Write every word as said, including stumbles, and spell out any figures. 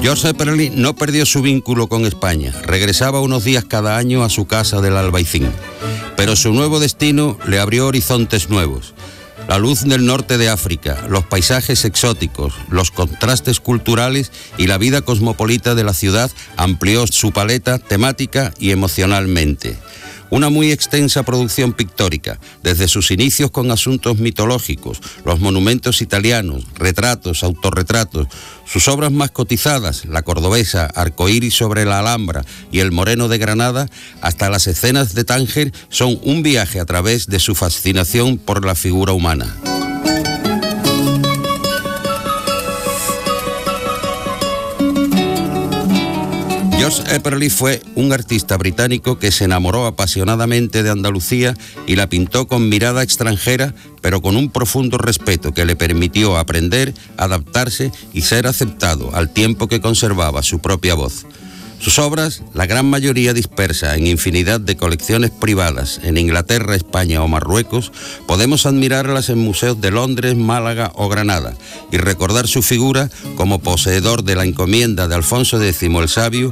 George Epperly no perdió su vínculo con España, regresaba unos días cada año a su casa del Albaicín, pero su nuevo destino le abrió horizontes nuevos. La luz del norte de África, los paisajes exóticos, los contrastes culturales y la vida cosmopolita de la ciudad amplió su paleta temática y emocionalmente. Una muy extensa producción pictórica, desde sus inicios con asuntos mitológicos, los monumentos italianos, retratos, autorretratos, sus obras más cotizadas, La Cordobesa, Arcoíris sobre la Alhambra y El Moreno de Granada, hasta las escenas de Tánger, son un viaje a través de su fascinación por la figura humana. George Epperly fue un artista británico que se enamoró apasionadamente de Andalucía y la pintó con mirada extranjera, pero con un profundo respeto que le permitió aprender, adaptarse y ser aceptado al tiempo que conservaba su propia voz. Sus obras, la gran mayoría dispersa en infinidad de colecciones privadas en Inglaterra, España o Marruecos, podemos admirarlas en museos de Londres, Málaga o Granada y recordar su figura como poseedor de la encomienda de Alfonso X el Sabio